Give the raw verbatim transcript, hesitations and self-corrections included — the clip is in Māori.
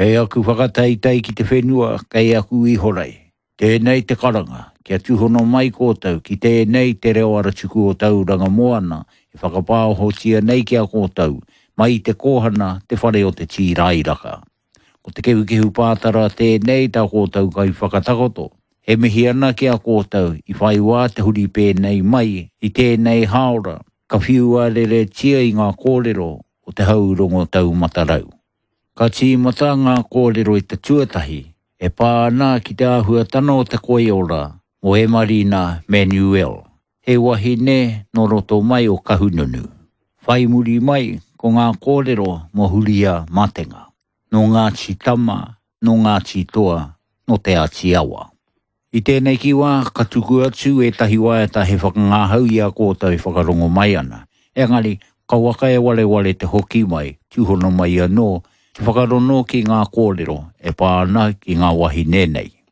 Kei aku whakataitai ki te whenua, kei aku i horai. Tēnei te karanga, kia tuhono mai kōtau, ki tēnei te reo ara tuku o tau ranga moana, e whakapāhotia nei kia kōtau, mai te kōhana te whare o te tīrairaka. Ko te kehu kehu pātara tēnei tā kōtau kai whakatakoto. He mihi ana kia kōtau, i whai wā te huri pēnei mai, i tēnei haora, ka whiua rere tia i ngā kōrero o te haurongo tau matarau. Ka tīmata ngā kōrero i te tuatahi, e pāna ki te āhua tano o te koe ora, o e Marina Manuel. He wahi ne no roto mai o kahununu. Whai muri mai ko ngā kōrero mo huria matenga. No ngā titama, no ngā titoa, no te ati awa. I tēnei ki wā, ka tuku atu e tahi waiata he whakangāhau i a kōtau e whakarongo mai ana. E ngari, ka waka e wale wale te hoki mai, tuhono mai anō, te whakarono ki ngā kōrero, e pāna ki ngā wahi nenei.